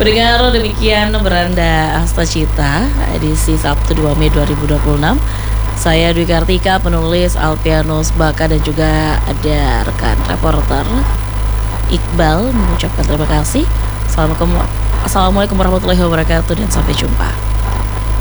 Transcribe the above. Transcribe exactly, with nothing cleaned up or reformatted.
Pendengar, demikian Beranda Asta Cita edisi Sabtu dua Mei dua ribu dua puluh enam. Saya Dwi Kartika, penulis Alpianus Baka, dan juga ada rekan reporter Iqbal mengucapkan terima kasih. Assalamualaikum Assalamualaikum warahmatullahi wabarakatuh dan sampai jumpa.